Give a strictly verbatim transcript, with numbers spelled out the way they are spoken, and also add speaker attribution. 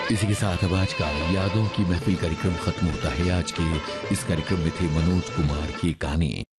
Speaker 1: इसी के साथ अब आज का यादों की महफिल कार्यक्रम खत्म होता है। आज के इस कार्यक्रम में थे मनोज कुमार की कहानी।